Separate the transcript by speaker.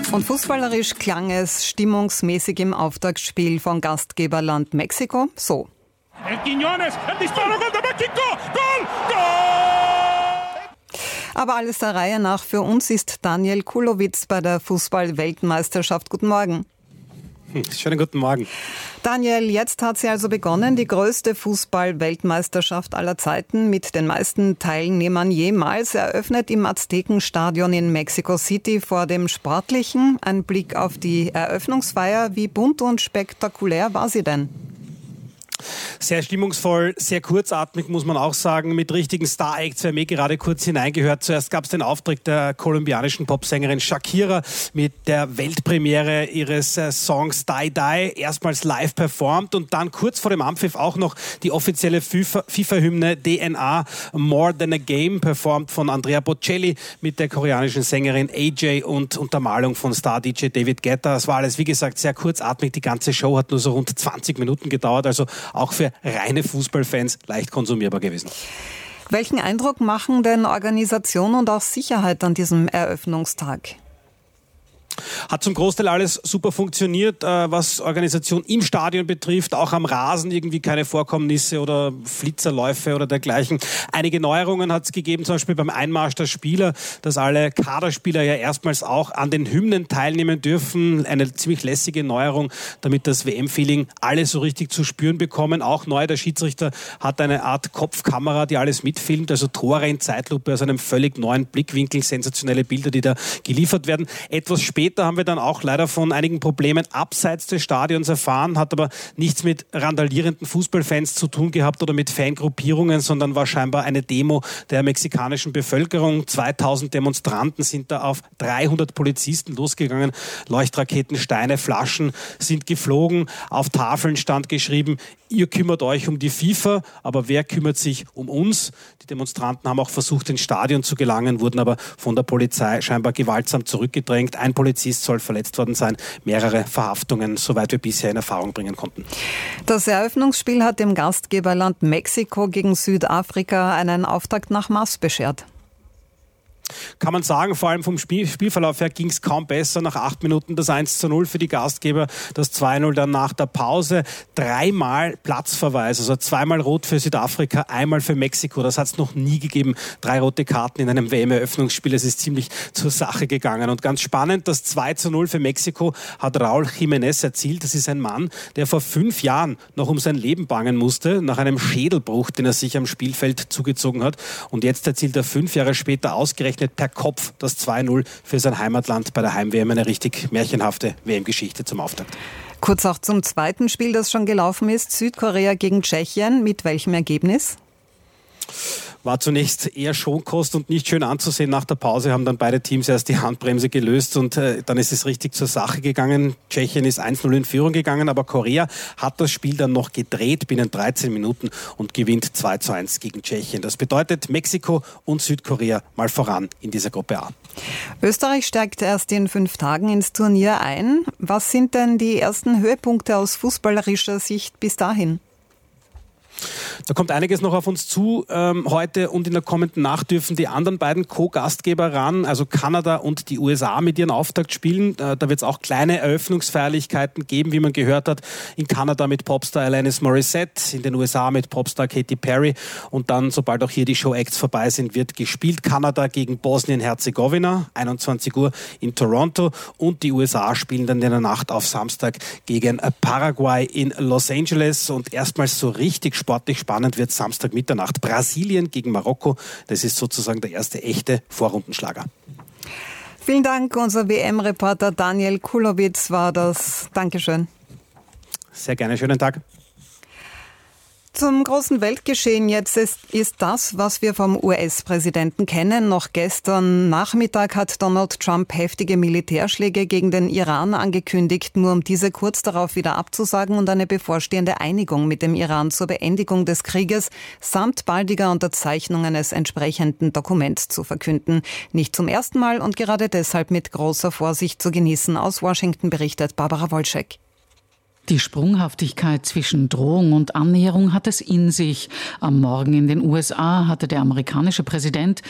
Speaker 1: Und fußballerisch klang es stimmungsmäßig im Auftaktspiel von Gastgeberland Mexiko so.
Speaker 2: El Quiñones, el disparo, Gol de México, Gol!
Speaker 1: Aber alles der Reihe nach. Für uns ist Daniel Kulowitz bei der Fußball-Weltmeisterschaft. Guten Morgen.
Speaker 3: Schönen guten Morgen.
Speaker 1: Daniel, jetzt hat sie also begonnen, die größte Fußball-Weltmeisterschaft aller Zeiten mit den meisten Teilnehmern jemals, eröffnet im Aztekenstadion in Mexico City. Vor dem Sportlichen ein Blick auf die Eröffnungsfeier. Wie bunt und spektakulär war sie denn?
Speaker 3: Sehr stimmungsvoll, sehr kurzatmig, muss man auch sagen, mit richtigen Star-Acts. Wir haben gerade kurz hineingehört. Zuerst gab es den Auftritt der kolumbianischen Popsängerin Shakira mit der Weltpremiere ihres Songs Die Die, erstmals live performt, und dann kurz vor dem Anpfiff auch noch die offizielle FIFA-Hymne DNA More Than a Game, performt von Andrea Bocelli mit der koreanischen Sängerin AJ und Untermalung von Star-DJ David Guetta. Es war alles, wie gesagt, sehr kurzatmig. Die ganze Show hat nur so rund 20 Minuten gedauert, also auch für reine Fußballfans leicht konsumierbar gewesen.
Speaker 1: Welchen Eindruck machen denn Organisation und auch Sicherheit an diesem Eröffnungstag?
Speaker 3: Hat zum Großteil alles super funktioniert, was Organisation im Stadion betrifft, auch am Rasen irgendwie keine Vorkommnisse oder Flitzerläufe oder dergleichen. Einige Neuerungen hat es gegeben, zum Beispiel beim Einmarsch der Spieler, dass alle Kaderspieler ja erstmals auch an den Hymnen teilnehmen dürfen. Eine ziemlich lässige Neuerung, damit das WM-Feeling alle so richtig zu spüren bekommen. Auch neu, der Schiedsrichter hat eine Art Kopfkamera, die alles mitfilmt, also Tore in Zeitlupe aus einem völlig neuen Blickwinkel, sensationelle Bilder, die da geliefert werden. Etwas später haben wir dann auch leider von einigen Problemen abseits des Stadions erfahren, hat aber nichts mit randalierenden Fußballfans zu tun gehabt oder mit Fangruppierungen, sondern war scheinbar eine Demo der mexikanischen Bevölkerung. 2000 Demonstranten sind da auf 300 Polizisten losgegangen. Leuchtraketen, Steine, Flaschen sind geflogen. Auf Tafeln stand geschrieben: Ihr kümmert euch um die FIFA, aber wer kümmert sich um uns? Die Demonstranten haben auch versucht, ins Stadion zu gelangen, wurden aber von der Polizei scheinbar gewaltsam zurückgedrängt. Ein Polizist soll verletzt worden sein, mehrere Verhaftungen, soweit wir bisher in Erfahrung bringen konnten.
Speaker 1: Das Eröffnungsspiel hat dem Gastgeberland Mexiko gegen Südafrika einen Auftakt nach Maß beschert.
Speaker 3: Kann man sagen, vor allem vom Spielverlauf her ging es kaum besser. Nach 8 Minuten das 1:0 für die Gastgeber, das 2:0 dann nach der Pause. 3-mal Platzverweis, also 2-mal rot für Südafrika, 1-mal für Mexiko. Das hat es noch nie gegeben. 3 rote Karten in einem WM-Eröffnungsspiel. Es ist ziemlich zur Sache gegangen. Und ganz spannend, das 2:0 für Mexiko hat Raúl Jiménez erzielt. Das ist ein Mann, der vor 5 Jahren noch um sein Leben bangen musste, nach einem Schädelbruch, den er sich am Spielfeld zugezogen hat. Und jetzt erzielt er 5 Jahre später ausgerechnet per Kopf das 2:0 für sein Heimatland bei der Heim-WM. Eine richtig märchenhafte WM-Geschichte zum Auftakt.
Speaker 1: Kurz auch zum zweiten Spiel, das schon gelaufen ist. Südkorea gegen Tschechien. Mit welchem Ergebnis?
Speaker 3: War zunächst eher Schonkost und nicht schön anzusehen. Nach der Pause haben dann beide Teams erst die Handbremse gelöst und dann ist es richtig zur Sache gegangen. Tschechien ist 1:0 in Führung gegangen, aber Korea hat das Spiel dann noch gedreht binnen 13 Minuten und gewinnt 2:1 gegen Tschechien. Das bedeutet Mexiko und Südkorea mal voran in dieser Gruppe A.
Speaker 1: Österreich steigt erst in 5 Tagen ins Turnier ein. Was sind denn die ersten Höhepunkte aus fußballerischer Sicht bis dahin?
Speaker 3: Da kommt einiges noch auf uns zu. Heute und in der kommenden Nacht dürfen die anderen beiden Co-Gastgeber ran, also Kanada und die USA, mit ihren Auftaktspielen. Da wird es auch kleine Eröffnungsfeierlichkeiten geben, wie man gehört hat. In Kanada mit Popstar Alanis Morissette, in den USA mit Popstar Katy Perry. Und dann, sobald auch hier die Show-Acts vorbei sind, wird gespielt. Kanada gegen Bosnien-Herzegowina, 21 Uhr in Toronto. Und die USA spielen dann in der Nacht auf Samstag gegen Paraguay in Los Angeles. Und erstmals so richtig sportlich spannend wird Samstag Mitternacht. Brasilien gegen Marokko. Das ist sozusagen der erste echte Vorrundenschlager.
Speaker 1: Vielen Dank, unser WM-Reporter Daniel Kulowitz war das. Dankeschön.
Speaker 3: Sehr gerne, schönen Tag.
Speaker 1: Zum großen Weltgeschehen jetzt ist das, was wir vom US-Präsidenten kennen. Noch gestern Nachmittag hat Donald Trump heftige Militärschläge gegen den Iran angekündigt, nur um diese kurz darauf wieder abzusagen und eine bevorstehende Einigung mit dem Iran zur Beendigung des Krieges samt baldiger Unterzeichnung eines entsprechenden Dokuments zu verkünden. Nicht zum ersten Mal und gerade deshalb mit großer Vorsicht zu genießen. Aus Washington berichtet Barbara Wolschek.
Speaker 4: Die Sprunghaftigkeit zwischen Drohung und Annäherung hat es in sich. Am Morgen in den USA hatte der amerikanische Präsident